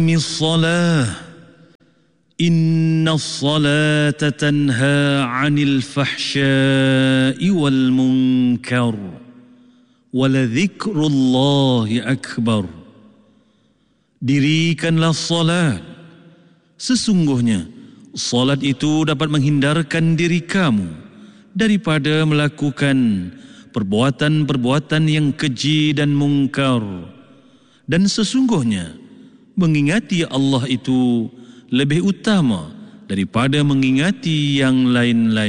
الصلاة إن الصلاة تنهى عن الفحشاء والمنكر ولذكر الله أكبر. Dirikanlah salat. Sesungguhnya salat itu dapat menghindarkan diri kamu daripada melakukan perbuatan-perbuatan yang keji dan mungkar. Dan sesungguhnya mengingati Allah itu lebih utama daripada mengingati yang lain-lain.